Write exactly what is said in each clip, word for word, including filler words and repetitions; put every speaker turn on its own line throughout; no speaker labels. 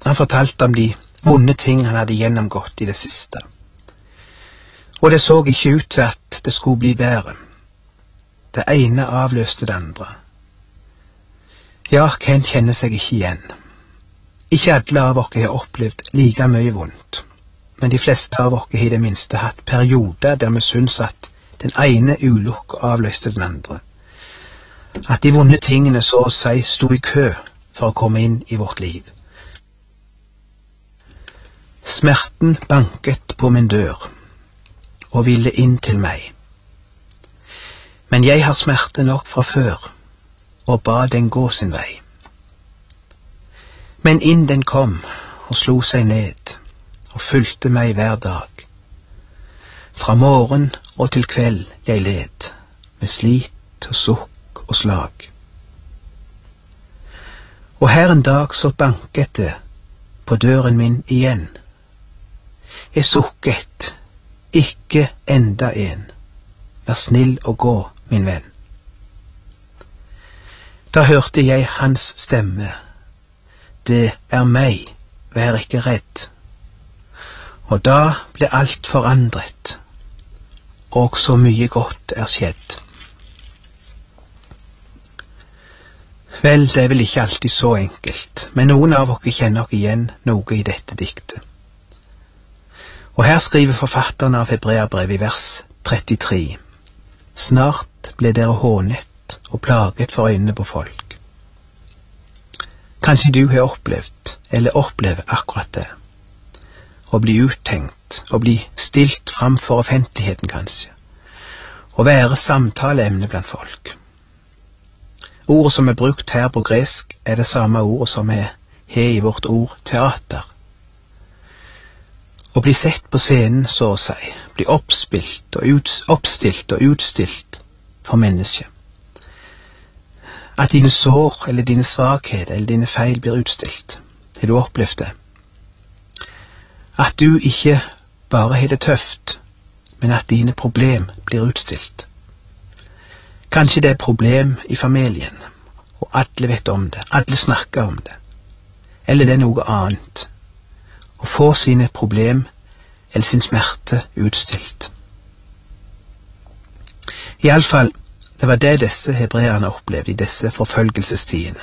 Han fortalte om de vonde ting han hadde gjennomgått i det siste. Og det så ikke ut til at det skulle bli bedre. Det ene avløste det andre. Ja, hvem kjenner seg ikke igjen? Ikke alle av oss har opplevd like mye vondt, men de fleste av oss har i det minste hatt perioder der vi syns at den ene ulykka avløste den andre. At de vonde tingene så å si sto i kø for å komme inn i vårt liv. Smerten banket på min dør og ville inn til meg. Men jeg har smerte nok fra før, og ba den gå sin vei. Men inn den kom og slo seg ned, og fulgte meg hver dag. Fra morgen og til kveld jeg led, med slit og sukk og slag. Og her en dag så banket det på døren min igjen. Jeg sukket, ikke enda en. Vær snill og gå, min venn. Da hørte jeg hans stemme. Det er meg, vær ikke redd. Og da ble alt forandret, og så mye godt er skjedd. Vel, det er vel ikke alltid så enkelt, men noen av dere kjenner nok igjen noe i dette diktet. Og her skriver forfatteren av Hebreerbrevet i vers trettitre. Snart ble dere hånet og plaget for øynene på folk. Kanskje du har opplevd, eller opplever akkurat det. Å bli uttenkt, å bli stilt fram for offentligheten kanskje. Å være samtaleemne blant folk. Ordet som er brukt her på gresk er det samme ordet som er her i vårt ord teater. Å bli sett på scenen, så å si, bli oppspilt og ut, oppstilt og utstilt for mennesket. At dine sår eller dine svakheter eller dine feil blir utstilt. Har du opplevd det? At du ikke bare har det tøft, men at dine problem blir utstilt. Kanskje det er problem i familien, og alle vet om det, alle snakker om det. Eller det er noe annet. Å få sine problem eller sin smerte utstilt. I alle fall, det var det disse hebreerne opplevde i disse forfølgelsestidene.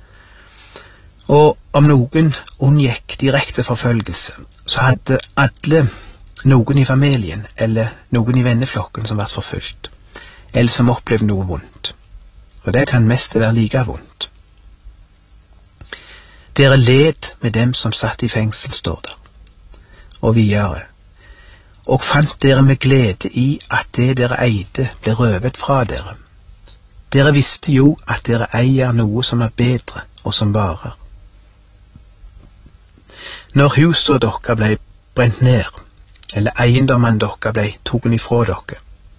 Og om noen unngikk direkte forfølgelse, så hadde alle noen i familien eller noen i venneflokken som ble forfulgt, eller som opplevde noe vondt. Og det kan mest være like vondt. Dere led med dem som satt i fengsel, står der. Og videre. Og fant dere med glede i at det dere eide ble røvet fra dere. Dere visste jo at dere eier noe som er bedre og som varer. Når huset dere ble brent ned, eller eiendommen dere ble tatt ifra dere,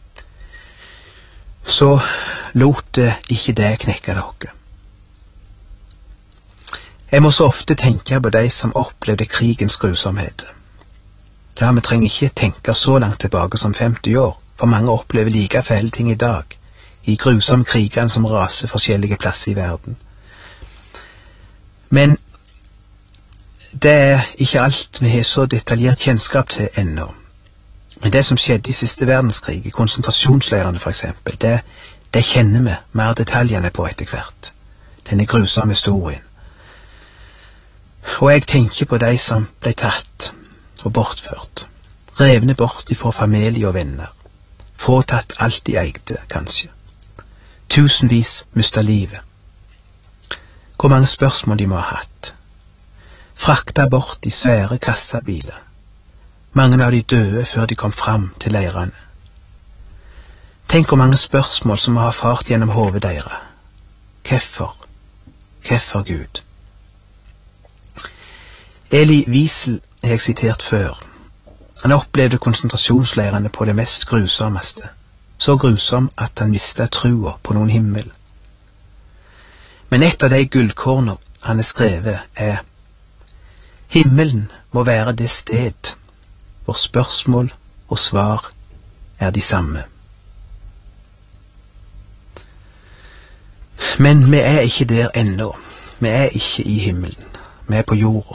så lot det ikke det knekke dere. Jeg må så ofte tenke på de som opplevde krigens grusomheter. Ja, vi trenger ikke tenke så langt tilbake som femti år, for mange opplever like fæle ting i dag, i grusomme krigene som raser forskjellige plasser i verden. Men det er ikke alt vi har så detaljert kjennskap til ennå. Men det som skjedde i siste verdenskrig, i konsentrasjonsleirene for eksempel, det, det kjenner vi mer detaljene på etter hvert. Denne grusomme historien. Og jeg tenker på de som ble tatt og bortført, revne bort ifra familie og venner, fratatt alt de eide, kanskje. Tusenvis mistet livet. Hvor mange spørsmål de må ha hatt. Frakta bort i svære kassabiler. Mange av de døde før de kom fram til leirene. Tenk hvor mange spørsmål som har fart gjennom hodet deres. Hvorfor? Hvorfor Gud? Elie Wiesel har jeg sitert før. Han opplevde konsentrasjonsleirene på det mest grusommeste. Så grusom at han mistet trua på noen himmel. Men et av de gullkornene han har skrevet er: himmelen må være det sted hvor spørsmål og svar er de samme. Men vi er ikke der ennå. Vi er ikke i himmelen. Vi er på jorda.